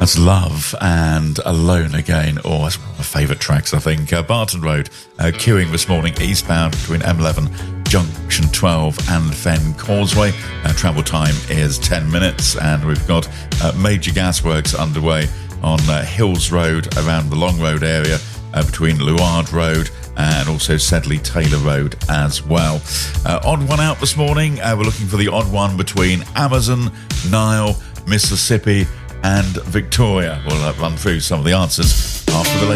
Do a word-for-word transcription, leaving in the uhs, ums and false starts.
That's Love and Alone Again. Oh, that's one of my favourite tracks, I think. Uh, Barton Road, uh, queuing this morning, eastbound between M eleven, Junction twelve and Fen Causeway. Uh, travel time is ten minutes, and we've got uh, major gasworks underway on uh, Hills Road around the Long Road area, uh, between Luard Road and also Sedley Taylor Road as well. Uh, odd one out this morning. Uh, we're looking for the odd one between Amazon, Nile, Mississippi and Victoria. We'll uh, run through some of the answers after the latest.